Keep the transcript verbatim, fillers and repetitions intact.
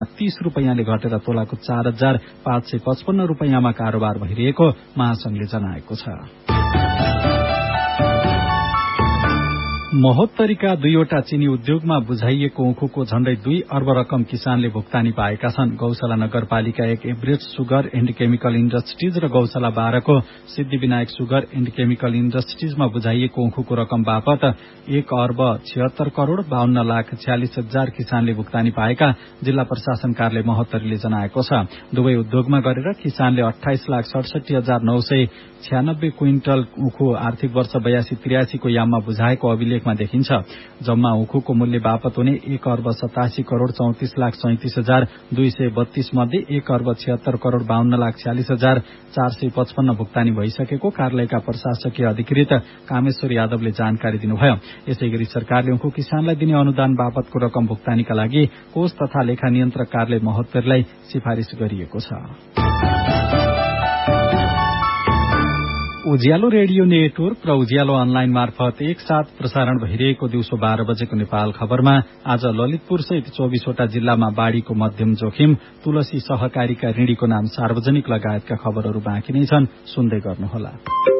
तीस रुपियाँले घटेर तोलाको चार हजार पाँच सय पचपन्न रुपियाँमा कारोबार भइरहेको महासंघले जनाएको छ। महोत्तरीका दुईवटा चीनी उद्योगमा बुझाइएको उखुको झण्डै दुई अर्ब रकम किसानले भुक्तानी पाएका छन्। गौशाला नगरपालिका एक एभरेज सुगर एण्ड केमिकल इण्डस्ट्रिज र गौशाला बाह्रको सिद्धिविनायक सुगर एण्ड केमिकल इण्डस्ट्रिजमा बुझाइएको उखुको रकम बापत एक अर्ब छिहत्तर करोड़ बाहन्न लाख छ्यालिस हजार किसानले भुक्तानी पाएका जिल्ला प्रशासन कार्यालय महोत्तरीले जनाएको छ। दुवै उद्योगमा गरेर किसानले अठाइस लाख सडसठी हजार नौ सय छ्यानब्बे क्विन्टल उखु आर्थिक वर्ष बयासी त्रियासीको याममा बुझाएको अभिलेखमा देखिन्छ। जम्मा उखुको मूल्य बापत हुने एक अर्ब सतासी करोड़ चौतिस लाख सैतिस हजार दुई सय बत्तीस मध्ये एक अर्ब छिहत्तर करोड़ बाहन्न लाख छ्यालिस हजार चार सय पचपन्न भुक्तानी भइसकेको कार्यालयका प्रशासकीय अधिकृत कामेश्वर यादवले जानकारी दिनुभयो। यसै गरी सरकारले उखु किसानलाई दिने अनुदान बापतको रकम भुक्तानीका लागि कोष तथा लेखा नियन्त्रक कार्यालय महोत्तरीलाई सिफारिश गरिएको छ। उज्यालो रेडियो नेटवर्क र उज्यालो अनलाइन मार्फत एक साथ प्रसारण भइरहेको दिउँसो बाह्र बजेको नेपाल खबरमा आज ललितपुर सहित चौबीसवटा जिल्लामा बाढ़ीको मध्यम जोखिम, तुलसी सहकारीका ऋणीको नाम सार्वजनिक लगायतका खबरहरू बाँकी नै छन्। सुन्दै गर्नुहोला।